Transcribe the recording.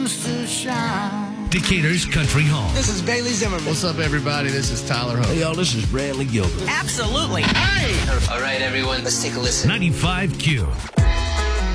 to shine. Decatur's Country Home. This is Bailey Zimmerman. What's up, everybody? This is Tyler Hope. Hey, y'all, this is Bradley Gilbert. Absolutely. Hey! All right, everyone, let's take a listen. 95Q.